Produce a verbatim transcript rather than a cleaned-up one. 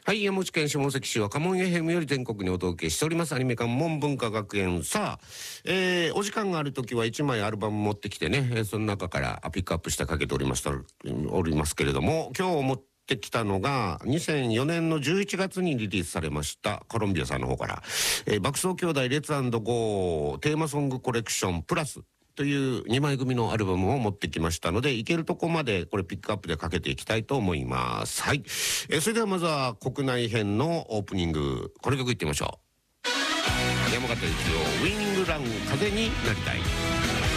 はい、山口県下関市は家紋 エフエム より全国にお届けしておりますアニメ館門文化学園。さあ、えー、お時間があるときはいちまいアルバム持ってきてね、えー、その中からピックアップしてかけておりましたおりますけれども、今日持ってきたのがにせんよねんのじゅういちがつにリリースされましたコロンビアさんの方から、えー、爆走兄弟レッツ&ゴーテーマソングコレクションプラスというにまい組のアルバムを持ってきましたので、いけるとこまでこれピックアップでかけていきたいと思います。はい、えー、それではまずは国内編のオープニング、この曲いってみましょう。山形一郎ウィニングラン風になりたい。